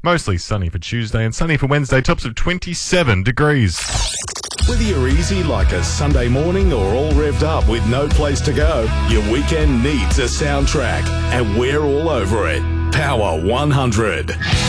Mostly sunny for Tuesday and sunny for Wednesday, tops of 27 degrees. Whether you're easy like a Sunday morning or all revved up with no place to go, your weekend needs a soundtrack, and we're all over it. Power 100.